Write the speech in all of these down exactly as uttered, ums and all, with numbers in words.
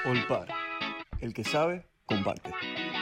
Olpar. El que sabe, comparte.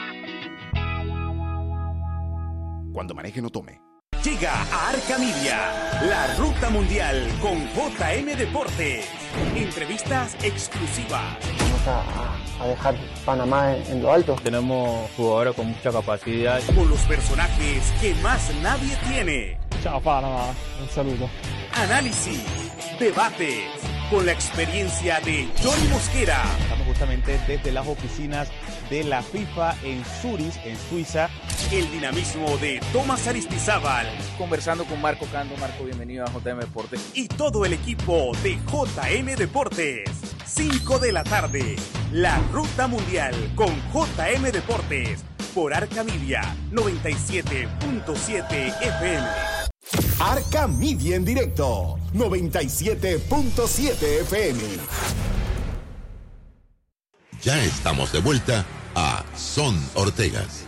Cuando maneje, no tome. Llega a Arca Media, la ruta mundial con J M Deportes. Entrevistas exclusivas. Vamos a, a dejar Panamá en, en lo alto. Tenemos jugadores con mucha capacidad. Con los personajes que más nadie tiene. Chao Panamá, un saludo. Análisis, debates, con la experiencia de Johnny Mosquera. Estamos justamente desde las oficinas de la FIFA en Zurich, en Suiza. El dinamismo de Tomás Aristizábal. Conversando con Marco Cando. Marco, bienvenido a J M Deportes. Y todo el equipo de J M Deportes. cinco de la tarde, la Ruta Mundial con J M Deportes. Por Arca Media, noventa y siete punto siete F M. Arca Media en directo, noventa y siete punto siete F M. Ya estamos de vuelta a Son Ortegas.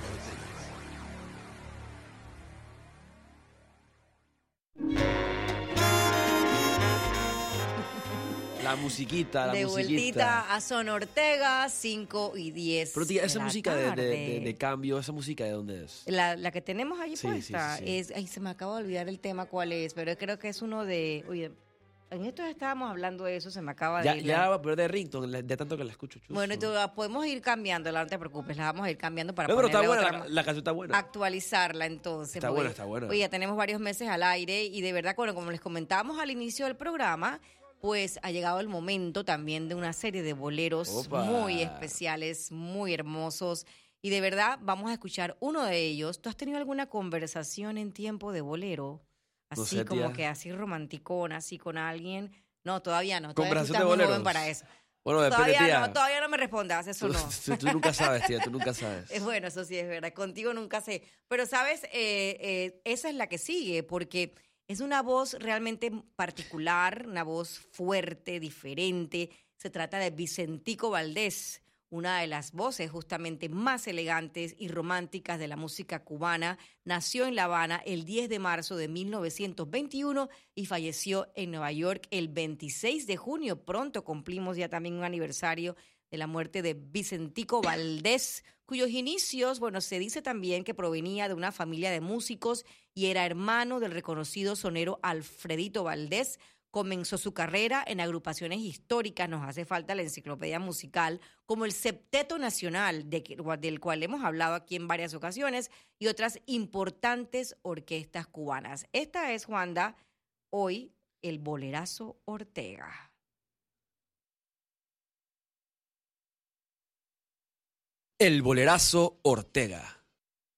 La musiquita, la de musiquita. De vueltita a Son Ortega, cinco y diez. Pero tía, esa de música de, de, de, de cambio, ¿esa música de dónde es? La, la que tenemos allí sí, puesta. Sí, sí, sí. Es, ay, se me acaba de olvidar el tema cuál es, pero creo que es uno de... Oye, en esto estábamos hablando de eso, se me acaba ya, de ir. Ya va a poner de ringtone, de tanto que la escucho. Chus, bueno, tú, podemos ir cambiándola, no te preocupes, la vamos a ir cambiando para no, pero está buena, otra, la, la canción está buena. Actualizarla entonces. Está buena, está buena. Oye, ya tenemos varios meses al aire y de verdad, bueno, como les comentábamos al inicio del programa, pues ha llegado el momento también de una serie de boleros Opa. muy especiales, muy hermosos. Y de verdad, vamos a escuchar uno de ellos. ¿Tú has tenido alguna conversación en tiempo de bolero? Así no sé, como tía. que así romanticón, así con alguien. No, todavía no. Todavía estás muy joven para eso. Bueno, depende, todavía tía. no, todavía no me respondas, eso tú, no. Tú, tú nunca sabes, tía, tú nunca sabes. Es bueno, eso sí es verdad. Contigo nunca sé. Pero, ¿sabes? Eh, eh, esa es la que sigue, porque es una voz realmente particular, una voz fuerte, diferente. Se trata de Vicentico Valdés, una de las voces justamente más elegantes y románticas de la música cubana. Nació en La Habana el diez de marzo de mil novecientos veintiuno y falleció en Nueva York el veintiséis de junio. Pronto cumplimos ya también un aniversario de la muerte de Vicentico Valdés, cuyos inicios, bueno, se dice también que provenía de una familia de músicos y era hermano del reconocido sonero Alfredito Valdés. Comenzó su carrera en agrupaciones históricas, nos hace falta la enciclopedia musical, como el Septeto Nacional, de que, del cual hemos hablado aquí en varias ocasiones, y otras importantes orquestas cubanas. Esta es, Juanda, hoy el Bolerazo Ortega. El Bolerazo Ortega.